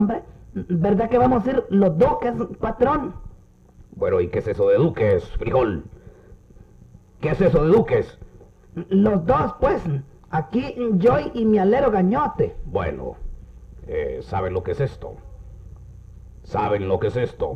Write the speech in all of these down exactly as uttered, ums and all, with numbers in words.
Hombre, ¿verdad que vamos a ir los duques, patrón? Bueno, ¿y qué es eso de duques, frijol? ¿Qué es eso de duques? Los dos, pues. Aquí yo y mi alero Gañote. Bueno, eh, ¿saben lo que es esto? ¿Saben lo que es esto?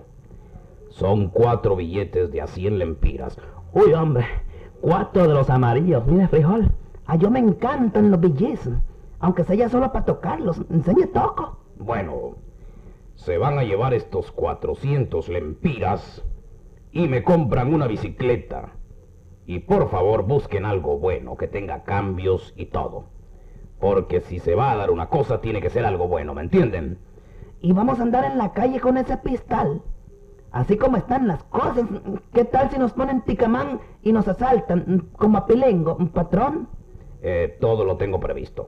Son cuatro billetes de a cien lempiras. Uy, hombre, cuatro de los amarillos. Mire, frijol, a yo me encantan los billetes. Aunque sea solo para tocarlos. Enseñe toco. Bueno, se van a llevar estos cuatrocientos lempiras y me compran una bicicleta. Y por favor busquen algo bueno, que tenga cambios y todo. Porque si se va a dar una cosa, tiene que ser algo bueno, ¿me entienden? Y vamos a andar en la calle con ese pistal. Así como están las cosas, ¿qué tal si nos ponen ticamán y nos asaltan, como a Pilengo, patrón? Eh, todo lo tengo previsto.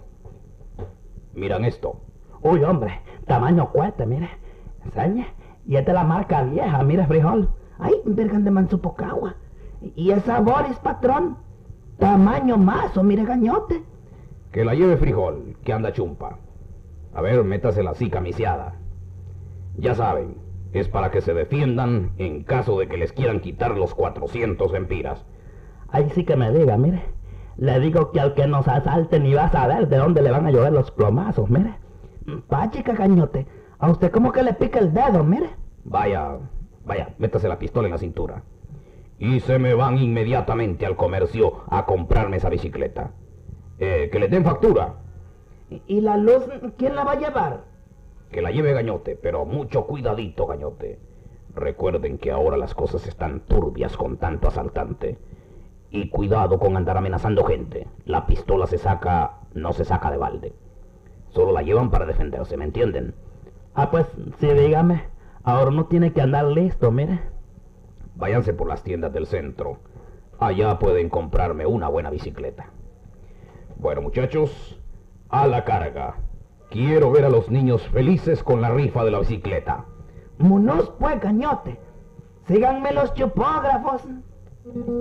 Miran esto. Uy, hombre, tamaño cuete, mire. Enseñe. Y esta es la marca vieja, mire, frijol. Ay, vergan de Mansupocagua. Y esa Boris, patrón. Tamaño mazo, mire, Gañote. Que la lleve frijol, que anda chumpa. A ver, métasela así, camiciada. Ya saben, es para que se defiendan en caso de que les quieran quitar los cuatrocientos empiras. Ahí sí que me diga, mire. Le digo que al que nos asalte ni va a saber de dónde le van a llover los plomazos, mire. Pachica, Gañote, a usted como que le pica el dedo, mire. Vaya, vaya, métase la pistola en la cintura. Y se me van inmediatamente al comercio a comprarme esa bicicleta. Eh, que le den factura. ¿Y la luz quién la va a llevar? Que la lleve Gañote, pero mucho cuidadito, Gañote. Recuerden que ahora las cosas están turbias con tanto asaltante. Y cuidado con andar amenazando gente. La pistola se saca, no se saca de balde. Solo la llevan para defenderse, ¿me entienden? Ah, pues, sí, dígame. Ahora no tiene que andar listo, mire. Váyanse por las tiendas del centro. Allá pueden comprarme una buena bicicleta. Bueno, muchachos, a la carga. Quiero ver a los niños felices con la rifa de la bicicleta. Munos, pues, Gañote. Síganme los chupógrafos.